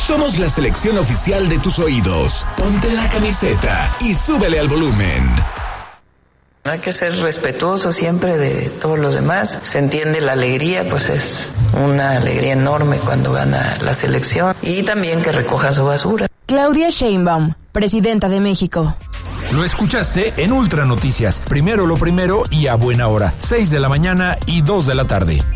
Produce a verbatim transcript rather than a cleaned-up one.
Somos la selección oficial de tus oídos. Ponte la camiseta y súbele al volumen. Hay que ser respetuoso siempre de todos los demás. Se entiende la alegría, pues es una alegría enorme cuando gana la selección. Y también que recoja su basura. Claudia Sheinbaum, presidenta de México. Lo escuchaste en Ultra Noticias. Primero lo primero y a buena hora. seis de la mañana y dos de la tarde.